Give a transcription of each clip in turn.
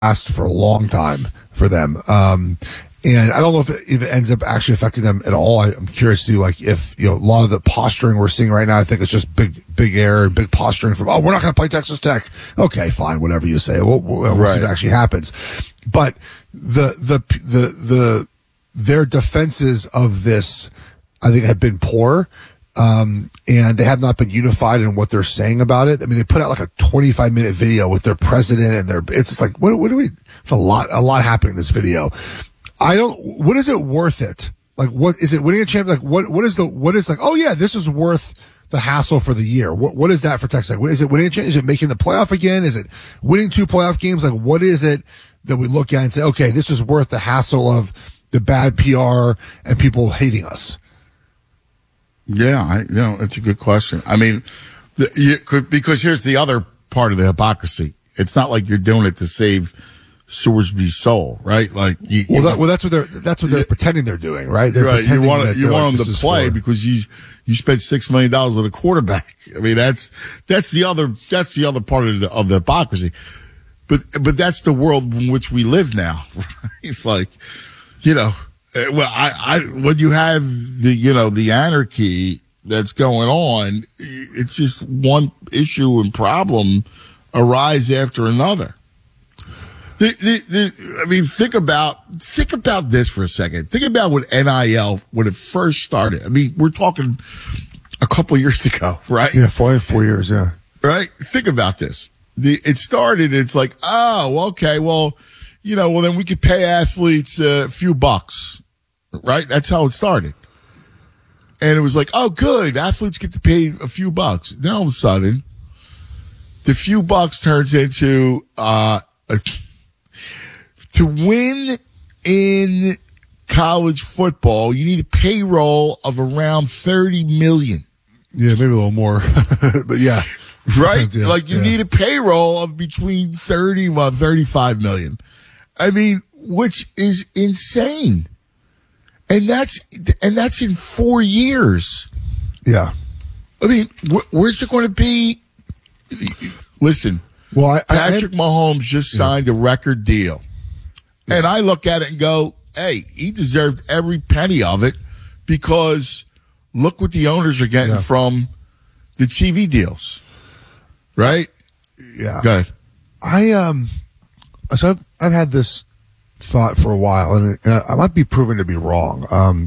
last for a long time for them. And I don't know if it ends up actually affecting them at all. I'm curious to see, like, if, a lot of the posturing we're seeing right now, I think it's just big air and big posturing from, we're not going to play Texas Tech. Okay, fine, whatever you say. We'll see if it actually happens. But their defenses of this, I think, have been poor. And they have not been unified in what they're saying about it. I mean, they put out like a 25-minute video with their president and it's just like, what do we, it's a lot happening in this video. What is it worth it? Like, what is it winning a championship? Like, what is like, oh yeah, this is worth the hassle for the year. What is that for Texas? Like, is it winning a championship? Is it making the playoff again? Is it winning 2 playoff games? Like, what is it that we look at and say, okay, this is worth the hassle of the bad PR and people hating us? Yeah, it's a good question. I mean, because here's the other part of the hypocrisy. It's not like you're doing it to save Swordsby's soul, right? Like, that's what they're pretending they're doing, right? They're right. pretending You want them to play because you spent $6 million on a quarterback. I mean, that's the other part of the hypocrisy. But that's the world in which we live now, right? Like, when you have the anarchy that's going on, it's just one issue and problem arise after another. I mean, think about this for a second. Think about when NIL, when it first started. I mean, we're talking a couple of years ago, right? Yeah, 4 years, yeah. Right? Think about this. It started, it's like, oh, okay, well, then we could pay athletes a few bucks, right? That's how it started. And it was like, oh, good, athletes get to pay a few bucks. Then all of a sudden, the few bucks turns into, to win in college football, you need a payroll of around $30 million. Yeah, maybe a little more, but yeah. Right? You need a payroll of between 35 million. I mean, which is insane. And that's in 4 years. Yeah. I mean, where's it going to be? Listen, Patrick Mahomes just signed a record deal. Yeah. And I look at it and go, hey, he deserved every penny of it because look what the owners are getting from the TV deals. Right? Yeah. Go ahead. So I've had this thought for a while, and I might be proven to be wrong.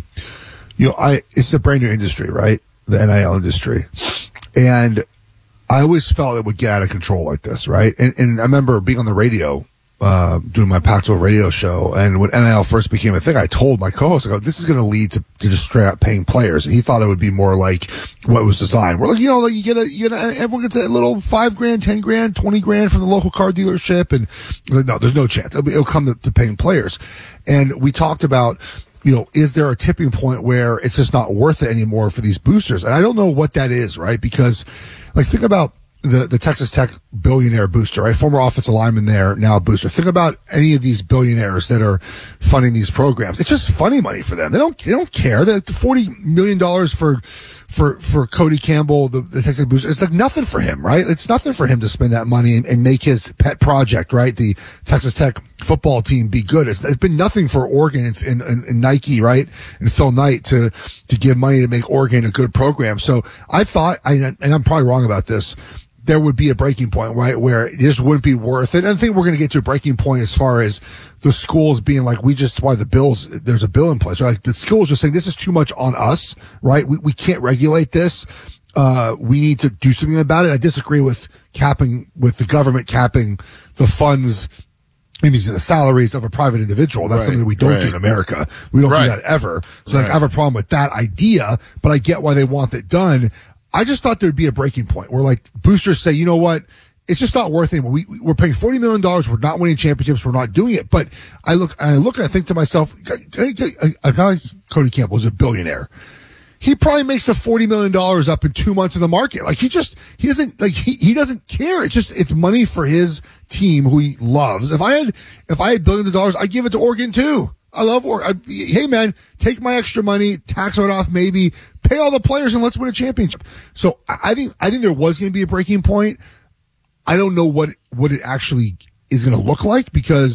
It's a brand new industry, right? The NIL industry. And I always felt it would get out of control like this, right? And I remember being on the radio, doing my Pac-12 radio show, and when NIL first became a thing, I told my co-host, I go, this is going to lead to just straight out paying players. And he thought it would be more like what was designed. We're like, you get everyone gets a little $5,000, $10,000, $20,000 from the local car dealership. And like, no, there's no chance. It'll come to paying players. And we talked about, is there a tipping point where it's just not worth it anymore for these boosters? And I don't know what that is, right? Because, like, think about the Texas Tech billionaire booster, right? Former offensive lineman there, now a booster. Think about any of these billionaires that are funding these programs. It's just funny money for them. They don't care. The $40 million for Cody Campbell, the Texas Tech booster, it's like nothing for him, right? It's nothing for him to spend that money and make his pet project, right? The Texas Tech football team be good. It's been nothing for Oregon and Nike, right? And Phil Knight to give money to make Oregon a good program. So I thought, and I'm probably wrong about this, there would be a breaking point, right, where it just wouldn't be worth it. And I think we're going to get to a breaking point as far as the schools being like, there's a bill in place, right? Like the schools are saying this is too much on us, right? We can't regulate this. We need to do something about it. I disagree with the government capping the funds, maybe the salaries of a private individual. That's something that we don't do in America. We don't do that ever. So like, I have a problem with that idea, but I get why they want it done. I just thought there'd be a breaking point where like boosters say, you know what? It's just not worth it. We're paying $40 million. We're not winning championships. We're not doing it. But I look and I think to myself, a guy like Cody Campbell is a billionaire. He probably makes the $40 million up in 2 months in the market. Like he doesn't care. It's money for his team who he loves. If I had billions of dollars, I'd give it to Oregon too. I love Oregon. Hey man, take my extra money, tax it off, maybe pay all the players and let's win a championship. So I think there was going to be a breaking point. I don't know what it actually is going to look like, because